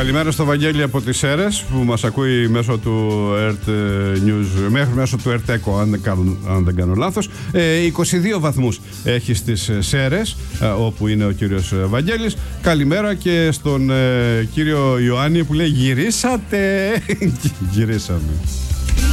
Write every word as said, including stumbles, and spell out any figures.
Καλημέρα στο Βαγγέλη από τις Σέρρες που μας ακούει μέσω του Earth News, μέχρι μέσω του Earth Echo, αν δεν κάνω, αν δεν κάνω λάθος. Ε, είκοσι δύο βαθμούς έχει στις Σέρρες, ε, όπου είναι ο κύριος Βαγγέλης. Καλημέρα και στον ε, κύριο Ιωάννη που λέει γυρίσατε. Γυρίσαμε.